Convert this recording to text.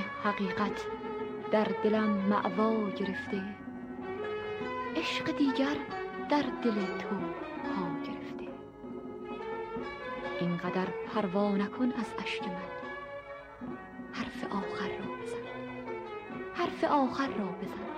حقیقت در دلم مأوا گرفته، عشق دیگر در دل تو پا گرفته. اینقدر پروا نکن از اشک من، حرف آخر را بزن، حرف آخر را بزن.